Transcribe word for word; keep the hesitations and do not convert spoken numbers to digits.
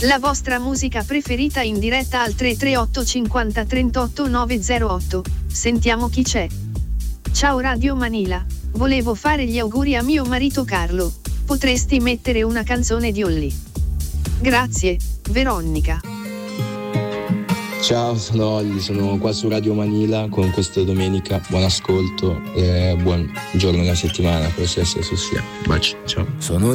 La vostra musica preferita in diretta al tre tre otto cinquanta trentotto nove zero otto. Sentiamo chi c'è. Ciao Radio Manila, volevo fare gli auguri a mio marito Carlo. Potresti mettere una canzone di Olli? Grazie, Veronica. Ciao, sono Olli, sono qua su Radio Manila con questa domenica. Buon ascolto e buon giorno della settimana, qualsiasi esso sia. Baci, ciao. Sono